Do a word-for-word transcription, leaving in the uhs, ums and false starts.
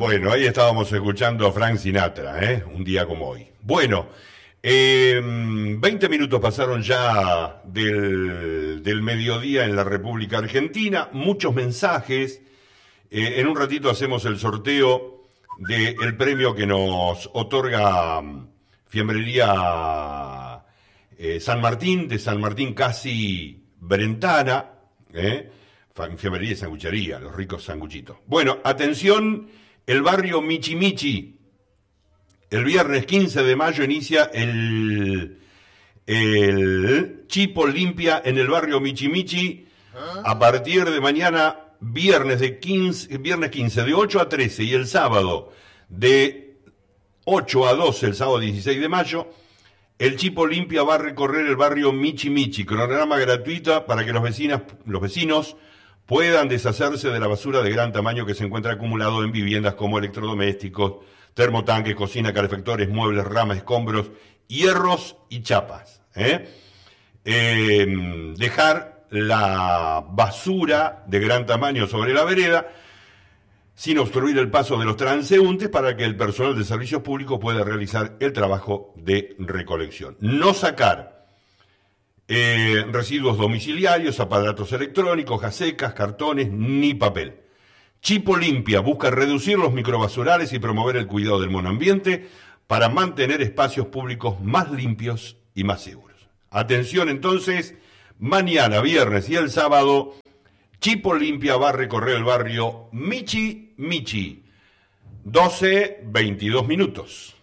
Bueno, ahí estábamos escuchando a Frank Sinatra, ¿eh? Un día como hoy. Bueno, eh, veinte minutos pasaron ya del, del mediodía en la República Argentina, muchos mensajes. Eh, en un ratito hacemos el sorteo del premio que nos otorga Fiambrería eh, San Martín, de San Martín Casi Brentana, ¿eh? Fiambrería y sanguchería, los ricos sanguchitos. Bueno, atención, el barrio Michi Michi. El viernes quince de mayo inicia el, el Chipo Limpia en el barrio Michi Michi. A partir de mañana, viernes, de quince, viernes quince, de ocho a trece, y el sábado de ocho a doce, el sábado dieciséis de mayo, el Chipo Limpia va a recorrer el barrio Michi Michi, cronograma gratuita para que los vecinos, los vecinos puedan deshacerse de la basura de gran tamaño que se encuentra acumulado en viviendas como electrodomésticos, termotanques, cocina, calefactores, muebles, ramas, escombros, hierros y chapas. ¿eh? Eh, dejar la basura de gran tamaño sobre la vereda sin obstruir el paso de los transeúntes para que el personal de servicios públicos pueda realizar el trabajo de recolección. No sacar eh, residuos domiciliarios, aparatos electrónicos, hojas secas, cartones ni papel. Chipo Limpia busca reducir los microbasurales y promover el cuidado del monoambiente para mantener espacios públicos más limpios y más seguros. Atención entonces, mañana, viernes y el sábado, Chipo Limpia va a recorrer el barrio Michi Michi. doce, veintidós minutos.